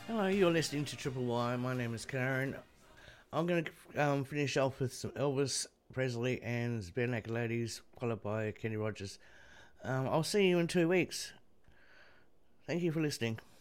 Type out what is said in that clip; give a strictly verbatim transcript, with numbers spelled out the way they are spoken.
Hello, you're listening to Triple Y. My name is Karen. I'm going to um, finish off with some Elvis Presley and Bare Naked Ladies, followed by Kenny Rogers. Um, I'll see you in two weeks. Thank you for listening.